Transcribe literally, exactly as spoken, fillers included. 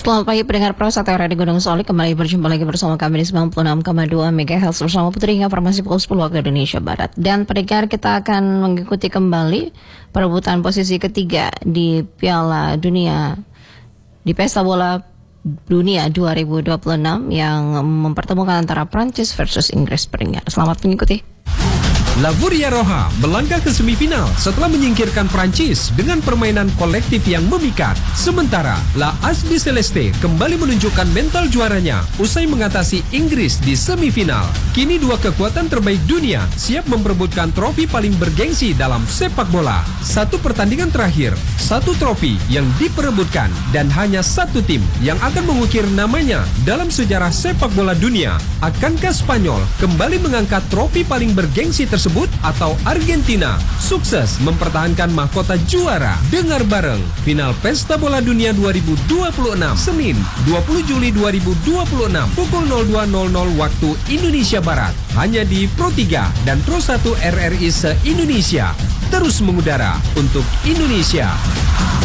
Selamat pagi pendengar Pro Satu Radio Gunung Solik. Kembali berjumpa lagi bersama kami di sembilan puluh enam koma dua MHz bersama Putri hingga informasi pukul sepuluh waktu Indonesia Barat. Dan pendengar, kita akan mengikuti kembali perebutan posisi ketiga di Piala Dunia di Pesta Bola Dunia dua ribu dua puluh enam yang mempertemukan antara Prancis versus Inggris. Pendengar, selamat mengikuti. Lavuria Roja melangkah ke semifinal setelah menyingkirkan Prancis dengan permainan kolektif yang memikat. Sementara La Asbi Celeste kembali menunjukkan mental juaranya usai mengatasi Inggris di semifinal. Kini dua kekuatan terbaik dunia siap memperebutkan trofi paling bergengsi dalam sepak bola. Satu pertandingan terakhir, satu trofi yang diperebutkan, dan hanya satu tim yang akan mengukir namanya dalam sejarah sepak bola dunia. Akankah Spanyol kembali mengangkat trofi paling bergengsi tersebut? Atau Argentina sukses mempertahankan mahkota juara? Dengar bareng final Pesta Bola Dunia dua ribu dua puluh enam Senin dua puluh Juli dua ribu dua puluh enam pukul nol dua nol nol waktu Indonesia Barat, hanya di Pro tiga dan Pro satu R R I se-Indonesia. Terus mengudara untuk Indonesia.